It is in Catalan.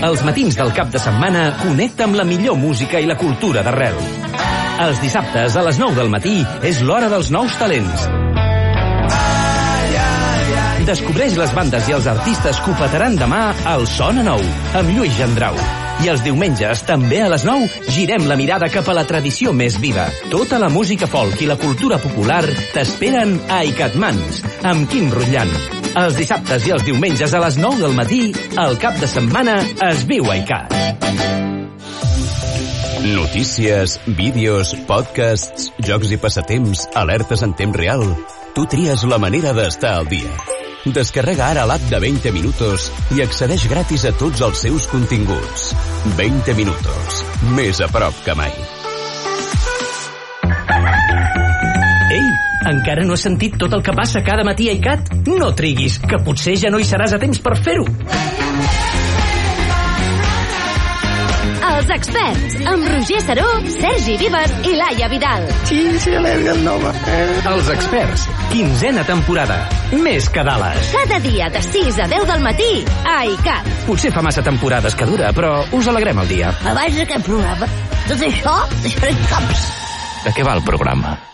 Els matins del cap de setmana connecta amb la millor música i la cultura d'arrel. Els dissabtes a les 9 del matí és l'hora dels nous talents. Descobreix les bandes i els artistes que ho petaran demà al Sona Nou, amb Lluís Gendrau. I els diumenges, també a les 9, girem la mirada cap a la tradició més viva. Tota la música folk i la cultura popular t'esperen a Icatmans, amb Quim Rutllant. Els dissabtes i els diumenges a les 9 del matí, el cap de setmana es viu a Icat. Notícies, vídeos, podcasts, jocs i passatemps, alertes en temps real. Tu tries la manera d'estar al dia. Descarrega ara l'app de 20 Minutos i accedeix gratis a tots els seus continguts. 20 Minutos, més a prop que mai. Ei, encara no has sentit tot el que passa cada matí a ICAT? No triguis, que potser ja no hi seràs a temps per fer-ho. Els experts, amb Roger Saró, Sergi Vives i Laia Vidal. Sí, el nova. Els experts, 15a temporada. Més que Dallas. Cada dia de 6 a 10 del matí a ICAT. Potser fa massa temporades que dura, però us alegrem el dia. Abans d'aquest programa, tot això deixaré caps. De què va el programa?